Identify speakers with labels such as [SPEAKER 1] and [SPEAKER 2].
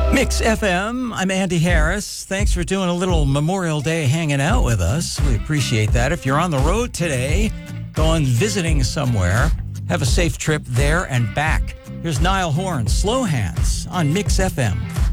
[SPEAKER 1] Mix FM, I'm Andy Harris. Thanks for doing a little Memorial Day hanging out with us. We appreciate that. If you're on the road today, going visiting somewhere, have a safe trip there and back. Here's Niall Horan, Slow Hands on Mix FM.